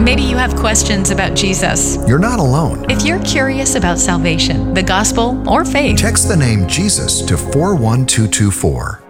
Maybe you have questions about Jesus. You're not alone. If you're curious about salvation, the gospel, or faith, Text the name Jesus to 41224.